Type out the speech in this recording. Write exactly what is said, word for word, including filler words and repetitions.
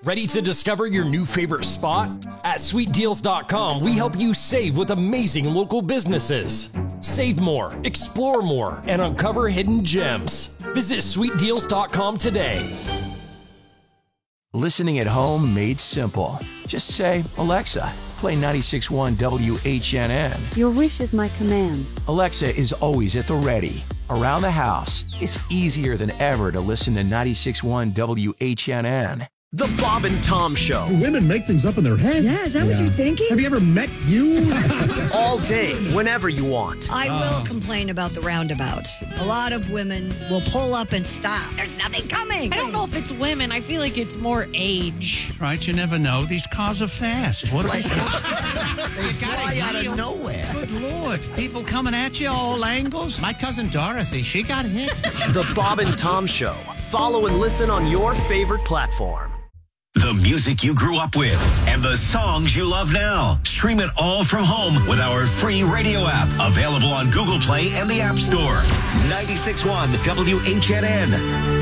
Ready to discover your new favorite spot? At sweet deals dot com, we help you save with amazing local businesses. Save more, explore more, and uncover hidden gems. Visit sweet deals dot com today. Listening at home made simple. Just say, Alexa, play ninety-six point one W H N N. Your wish is my command. Alexa is always at the ready. Around the house, it's easier than ever to listen to ninety-six point one W H N N. The Bob and Tom Show. Women make things up in their head. Yeah, is that yeah. what you're thinking? Have you ever met you? All day, whenever you want. I uh. will complain about the roundabouts. A lot of women will pull up and stop. There's nothing coming. I don't know if it's women. I feel like it's more age. Right, you never know. These cars are fast. What are they? They fly out of nowhere. Good Lord. People coming at you all angles. My cousin Dorothy, she got hit. The Bob and Tom Show. Follow and listen on your favorite platform. The music you grew up with and the songs you love now. Stream it all from home with our free radio app. Available on Google Play and the App Store. ninety-six point one W H N N.